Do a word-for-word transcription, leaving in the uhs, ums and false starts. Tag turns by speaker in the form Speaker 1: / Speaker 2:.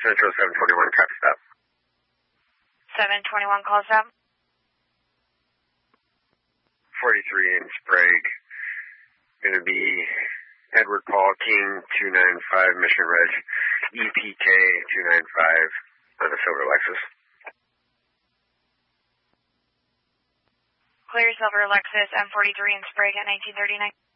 Speaker 1: Central seven twenty-one, copy stop.
Speaker 2: seven twenty-one, call stop.
Speaker 1: forty-three in Sprague. Gonna be Edward Paul King two nine five, Mission Reg, E P K two nine five on a silver Lexus.
Speaker 2: Clear silver Lexus M forty-three in Sprague at nineteen thirty-nine.